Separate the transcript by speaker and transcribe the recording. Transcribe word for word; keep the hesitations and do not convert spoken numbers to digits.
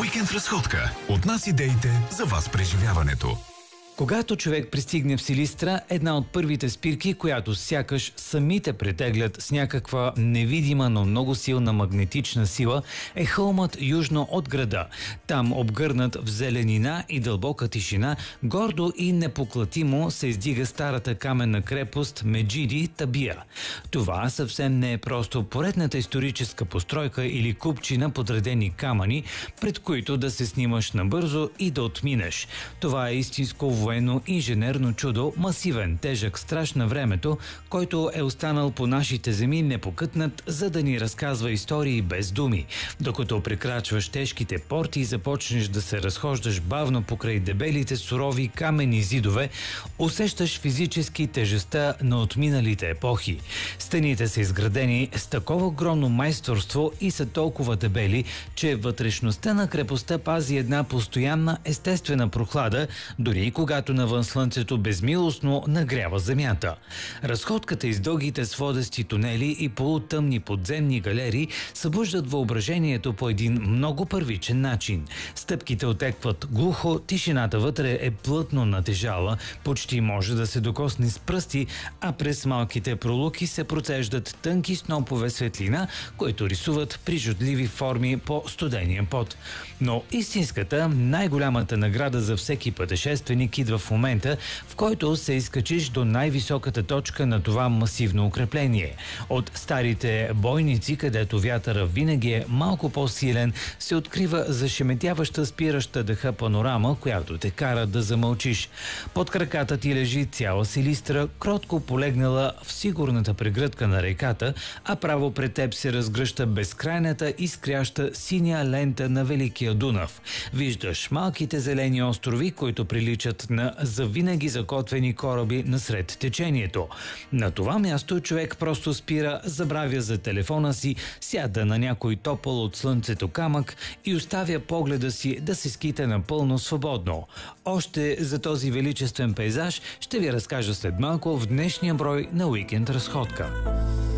Speaker 1: Уикенд разходка. От нас идеите, за вас преживяването.
Speaker 2: Когато човек пристигне в Силистра, една от първите спирки, която сякаш самите притеглят с някаква невидима, но много силна магнетична сила, е хълмът южно от града. Там, обгърнат в зеленина и дълбока тишина, гордо и непоклатимо се издига старата каменна крепост Меджиди Табия. Това съвсем не е просто поредната историческа постройка или купчина подредени камъни, пред които да се снимаш набързо и да отминеш. Това е истинско военно-инженерно чудо, масивен, тежък страж на времето, който е останал по нашите земи непокътнат, за да ни разказва истории без думи. Докато прекрачваш тежките порти и започнеш да се разхождаш бавно покрай дебелите сурови каменни зидове, усещаш физически тежестта на отминалите епохи. Стените са изградени с такова огромно майсторство и са толкова дебели, че вътрешността на крепостта пази една постоянна естествена прохлада, дори когато навън слънцето безмилостно нагрява земята. Разходката из дългите сводести тунели и полутъмни подземни галерии събуждат въображението по един много първичен начин. Стъпките отекват глухо, тишината вътре е плътно натежала, почти може да се докосне с пръсти, а през малките пролуки се процеждат тънки снопове светлина, които рисуват прижудливи форми по студения пот. Но истинската, най-голямата награда за всеки пътешественик идва в момента, в който се изкачиш до най-високата точка на това масивно укрепление. От старите бойници, където вятъра винаги е малко по-силен, се открива зашеметяваща, спираща дъха панорама, която те кара да замълчиш. Под краката ти лежи цяла Силистра, кротко полегнала в сигурната прегръдка на реката, а право пред теб се разгръща безкрайната изкряща синя лента на Великия Дунав. Виждаш малките зелени острови, които приличат на завинаги закотвени кораби насред течението. На това място човек просто спира, забравя за телефона си, сяда на някой топъл от слънцето камък и оставя погледа си да се скита напълно свободно. Още за този величествен пейзаж ще ви разкажа след малко в днешния брой на Уикенд разходка.